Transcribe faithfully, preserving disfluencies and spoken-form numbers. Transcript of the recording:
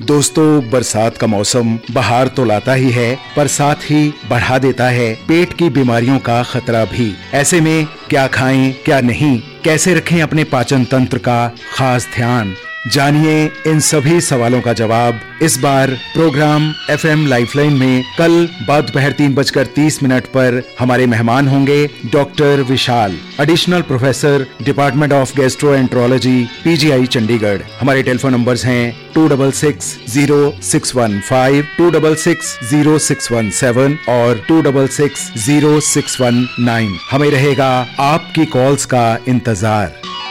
दोस्तों, बरसात का मौसम बहार तो लाता ही है, पर साथ ही बढ़ा देता है पेट की बीमारियों का खतरा भी। ऐसे में क्या खाएं, क्या नहीं, कैसे रखें अपने पाचन तंत्र का खास ध्यान, जानिए इन सभी सवालों का जवाब इस बार प्रोग्राम एफएम लाइफलाइन में कल बाद दोपहर तीन बजकर तीस मिनट पर हमारे मेहमान होंगे doctor Vishal, additional professor, department of gastroenterology, PGI Chandigarh. हमारे टेलीफोन नंबर्स हैं to double six zero six one five, to double six zero six one seven और to double six zero six one nine. हमें रहेगा आपकी calls का इंतजार।